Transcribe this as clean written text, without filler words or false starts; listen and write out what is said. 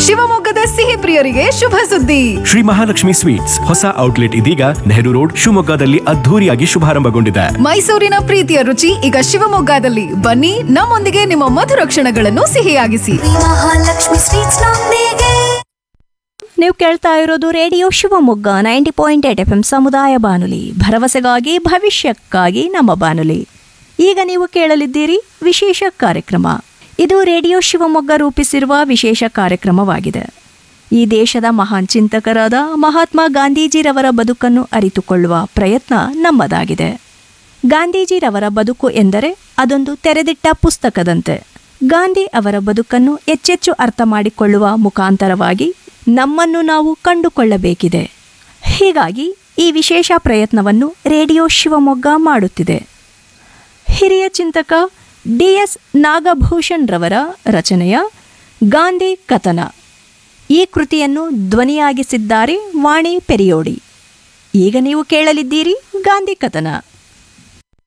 ಶಿವಮೊಗ್ಗದ ಸಿಹಿ ಪ್ರಿಯರಿಗೆ ಶುಭ ಸುದ್ದಿ. ಶ್ರೀ ಮಹಾಲಕ್ಷ್ಮಿ ಸ್ವೀಟ್ಸ್ ಹೊಸ ಔಟ್ಲೆಟ್ ಇದೀಗ ನೆಹರು ರೋಡ್ ಶಿವಮೊಗ್ಗದಲ್ಲಿ ಅದ್ಧೂರಿಯಾಗಿ ಶುಭಾರಂಭಗೊಂಡಿದೆ. ಮೈಸೂರಿನ ಪ್ರೀತಿಯ ರುಚಿ ಈಗ ಶಿವಮೊಗ್ಗದಲ್ಲಿ. ಬನ್ನಿ, ನಮ್ಮೊಂದಿಗೆ ನಿಮ್ಮ ಮಧುರ ಕ್ಷಣಗಳನ್ನು ಸಿಹಿಯಾಗಿಸಿ. ಮಹಾಲಕ್ಷ್ಮಿ ಸ್ವೀಟ್ಸ್ ನೊಂದಿಗೆ. ನೀವು ಕೇಳ್ತಾ ಇರೋದು ರೇಡಿಯೋ ಶಿವಮೊಗ್ಗ 90.8 FM ಸಮುದಾಯ ಬಾನುಲಿ, ಭರವಸೆಗಾಗಿ ಭವಿಷ್ಯಕ್ಕಾಗಿ ನಮ್ಮ ಬಾನುಲಿ. ಈಗ ನೀವು ಕೇಳಲಿದ್ದೀರಿ ವಿಶೇಷ ಕಾರ್ಯಕ್ರಮ. ಇದು ರೇಡಿಯೋ ಶಿವಮೊಗ್ಗ ರೂಪಿಸಿರುವ ವಿಶೇಷ ಕಾರ್ಯಕ್ರಮವಾಗಿದೆ. ಈ ದೇಶದ ಮಹಾನ್ ಚಿಂತಕರಾದ ಮಹಾತ್ಮ ಗಾಂಧೀಜಿರವರ ಬದುಕನ್ನು ಅರಿತುಕೊಳ್ಳುವ ಪ್ರಯತ್ನ ನಮ್ಮದಾಗಿದೆ. ಗಾಂಧೀಜಿರವರ ಬದುಕು ಎಂದರೆ ಅದೊಂದು ತೆರೆದಿಟ್ಟ ಪುಸ್ತಕದಂತೆ. ಗಾಂಧಿ ಅವರ ಬದುಕನ್ನು ಹೆಚ್ಚೆಚ್ಚು ಅರ್ಥ ಮಾಡಿಕೊಳ್ಳುವ ಮುಖಾಂತರವಾಗಿ ನಮ್ಮನ್ನು ನಾವು ಕಂಡುಕೊಳ್ಳಬೇಕಿದೆ. ಹೀಗಾಗಿ ಈ ವಿಶೇಷ ಪ್ರಯತ್ನವನ್ನು ರೇಡಿಯೋ ಶಿವಮೊಗ್ಗ ಮಾಡುತ್ತಿದೆ. ಹಿರಿಯ ಚಿಂತಕ DS ನಾಗಭೂಷಣ್ ರವರ ರಚನೆಯ ಗಾಂಧಿ ಕಥನ, ಈ ಕೃತಿಯನ್ನು ಧ್ವನಿಯಾಗಿಸಿದ್ದಾರೆ ವಾಣಿ ಪೆರಿಯೋಡಿ. ಈಗ ನೀವು ಕೇಳಲಿದ್ದೀರಿ ಗಾಂಧಿ ಕಥನ.